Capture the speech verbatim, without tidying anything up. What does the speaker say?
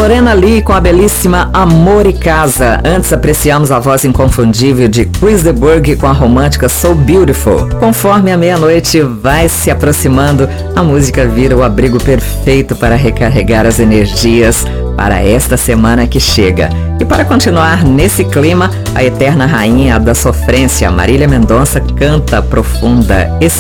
Lorena Lee com a belíssima Amor e Casa. Antes apreciamos a voz inconfundível de Chris de Burgh com a romântica So Beautiful. Conforme a meia-noite vai se aproximando, a música vira o abrigo perfeito para recarregar as energias para esta semana que chega. E para continuar nesse clima, a eterna rainha da sofrência, Marília Mendonça, canta profunda esse